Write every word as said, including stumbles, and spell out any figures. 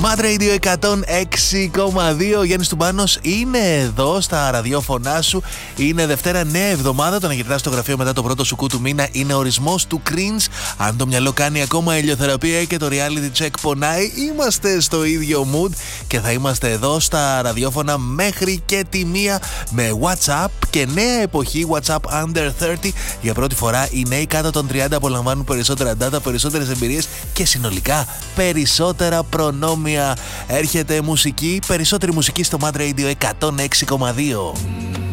Mad Radio εκατόν έξι κόμμα δύο. Γιάννης Τουμπάνος είναι εδώ στα ραδιόφωνά σου. Είναι Δευτέρα, νέα εβδομάδα. Το να γυρνάς στο γραφείο μετά το πρώτο σου κου του μήνα είναι ορισμός του cringe. Αν το μυαλό κάνει ακόμα ηλιοθεραπεία και το reality check πονάει, είμαστε στο ίδιο mood και θα είμαστε εδώ στα ραδιόφωνα μέχρι και τη μία με WhatsApp και νέα εποχή WhatsApp Under τριάντα. Για πρώτη φορά οι νέοι κάτω των τριάντα απολαμβάνουν περισσότερα data, περισσότερες εμπειρίες και συνολικά περισσότερα προνόμια. Έρχεται μουσική, περισσότερη μουσική στο Mad Radio εκατόν έξι κόμμα δύο.